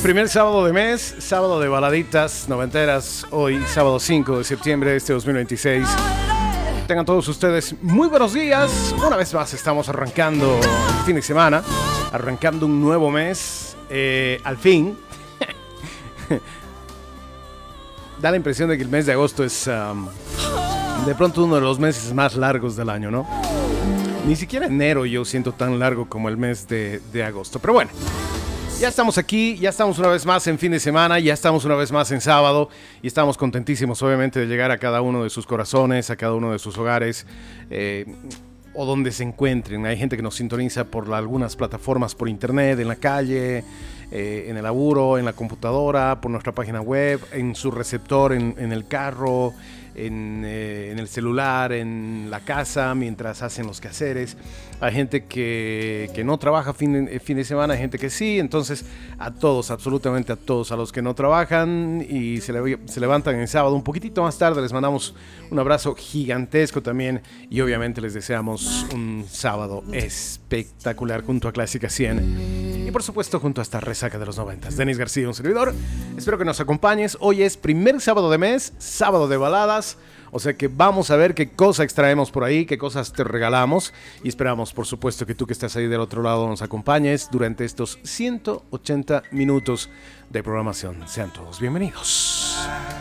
primer sábado de mes, sábado de baladitas noventeras, hoy sábado 5 de septiembre de este 2026. Tengan todos ustedes muy buenos días. Una vez más estamos arrancando el fin de semana, arrancando un nuevo mes, al fin. Da la impresión de que el mes de agosto es de pronto uno de los meses más largos del año, ¿no? Ni siquiera enero yo siento tan largo como el mes de agosto. Pero bueno, ya estamos aquí, ya estamos una vez más en fin de semana, ya estamos una vez más en sábado y estamos contentísimos obviamente de llegar a cada uno de sus corazones, a cada uno de sus hogares, o donde se encuentren. Hay gente que nos sintoniza por algunas plataformas por internet, en la calle, en el laburo, en la computadora, por nuestra página web, en su receptor, en el carro, en el celular, en la casa, mientras hacen los quehaceres. Hay gente que no trabaja fin de semana, hay gente que sí. Entonces a todos, absolutamente a todos, a los que no trabajan y se levantan el sábado un poquitito más tarde, les mandamos un abrazo gigantesco también y obviamente les deseamos un sábado espectacular junto a Clásica 100 y por supuesto junto a esta resaca de los 90. Denis García, un servidor. Espero que nos acompañes. Hoy es primer sábado de mes, sábado de baladas. O sea que vamos a ver qué cosa extraemos por ahí, qué cosas te regalamos. Y esperamos, por supuesto, que tú que estás ahí del otro lado nos acompañes durante estos 180 minutos de programación. Sean todos bienvenidos.